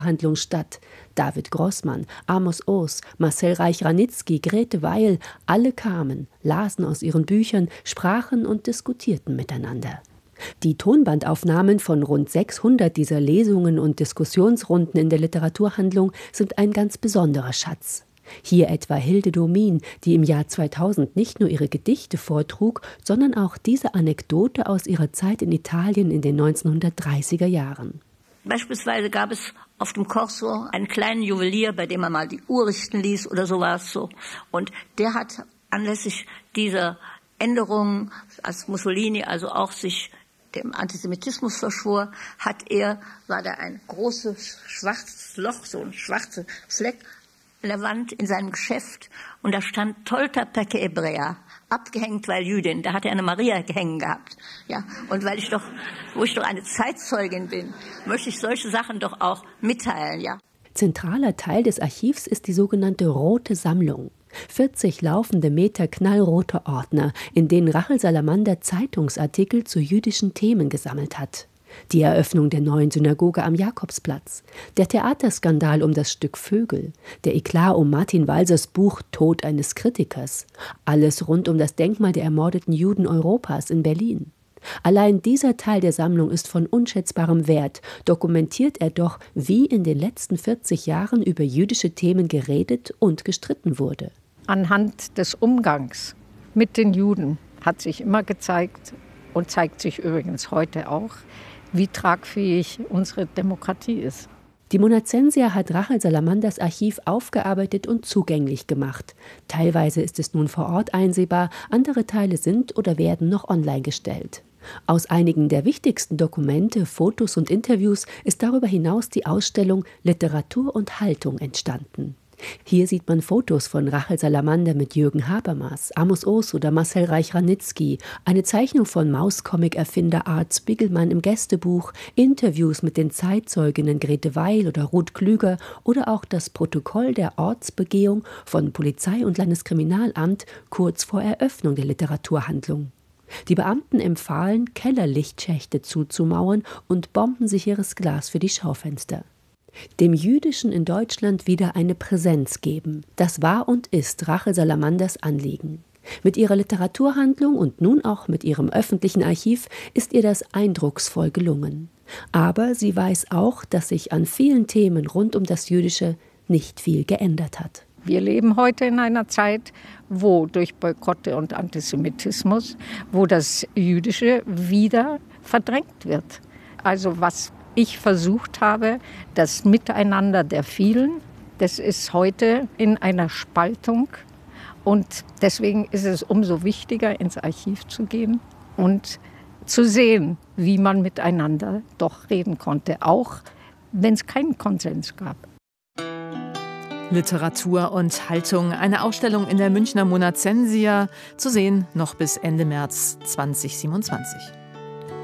Handlung statt. David Grossmann, Amos Oz, Marcel Reich-Ranitzky, Grete Weil, alle kamen, lasen aus ihren Büchern, sprachen und diskutierten miteinander. Die Tonbandaufnahmen von rund 600 dieser Lesungen und Diskussionsrunden in der Literaturhandlung sind ein ganz besonderer Schatz. Hier etwa Hilde Domin, die im Jahr 2000 nicht nur ihre Gedichte vortrug, sondern auch diese Anekdote aus ihrer Zeit in Italien in den 1930er Jahren. Beispielsweise gab es auf dem Corso einen kleinen Juwelier, bei dem man mal die Uhr richten ließ oder sowas so. Und der hat anlässlich dieser Änderungen, als Mussolini also auch sich dem Antisemitismus verschwor, war da ein großes schwarzes Loch, so ein schwarzer Fleck an der Wand in seinem Geschäft. Und da stand Tolta perché Ebrea, abgehängt, weil Jüdin. Da hat er eine Maria hängen gehabt. Ja, und wo ich doch eine Zeitzeugin bin, möchte ich solche Sachen doch auch mitteilen, ja. Zentraler Teil des Archivs ist die sogenannte Rote Sammlung. 40 laufende Meter knallrote Ordner, in denen Rachel Salamander Zeitungsartikel zu jüdischen Themen gesammelt hat. Die Eröffnung der neuen Synagoge am Jakobsplatz, der Theaterskandal um das Stück Vögel, der Eklat um Martin Walsers Buch Tod eines Kritikers, alles rund um das Denkmal der ermordeten Juden Europas in Berlin. Allein dieser Teil der Sammlung ist von unschätzbarem Wert, dokumentiert er doch, wie in den letzten 40 Jahren über jüdische Themen geredet und gestritten wurde. Anhand des Umgangs mit den Juden hat sich immer gezeigt und zeigt sich übrigens heute auch, wie tragfähig unsere Demokratie ist. Die Monacensia hat Rachel Salamanders Archiv aufgearbeitet und zugänglich gemacht. Teilweise ist es nun vor Ort einsehbar, andere Teile sind oder werden noch online gestellt. Aus einigen der wichtigsten Dokumente, Fotos und Interviews ist darüber hinaus die Ausstellung Literatur und Haltung entstanden. Hier sieht man Fotos von Rachel Salamander mit Jürgen Habermas, Amos Oz oder Marcel Reich-Ranitzky, eine Zeichnung von Mauscomic-Erfinder Art Spiegelmann im Gästebuch, Interviews mit den Zeitzeuginnen Grete Weil oder Ruth Klüger oder auch das Protokoll der Ortsbegehung von Polizei und Landeskriminalamt kurz vor Eröffnung der Literaturhandlung. Die Beamten empfahlen, Kellerlichtschächte zuzumauern und bombensicheres Glas für die Schaufenster. Dem Jüdischen in Deutschland wieder eine Präsenz geben, das war und ist Rachel Salamanders Anliegen. Mit ihrer Literaturhandlung und nun auch mit ihrem öffentlichen Archiv ist ihr das eindrucksvoll gelungen. Aber sie weiß auch, dass sich an vielen Themen rund um das Jüdische nicht viel geändert hat. Wir leben heute in einer Zeit, wo durch Boykotte und Antisemitismus, wo das Jüdische wieder verdrängt wird. Also was ich versucht habe, das Miteinander der vielen, das ist heute in einer Spaltung. Und deswegen ist es umso wichtiger, ins Archiv zu gehen und zu sehen, wie man miteinander doch reden konnte, auch wenn es keinen Konsens gab. Literatur und Haltung, eine Ausstellung in der Münchner Monacensia, zu sehen noch bis Ende März 2027.